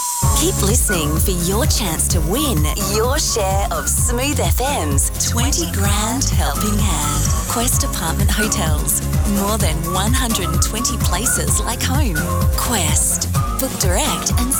Keep listening for your chance to win your share of Smooth FM's 20 grand helping hand. Quest Apartment Hotels. More than 120 places like home. Quest. Book direct and